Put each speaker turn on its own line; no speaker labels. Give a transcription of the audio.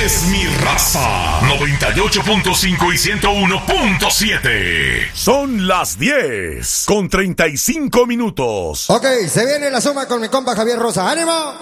es mi raza. 98.5 y 101.7. Son las 10:35.
Ok, se viene la suma con mi compa Javier Rosa. ¡Ánimo!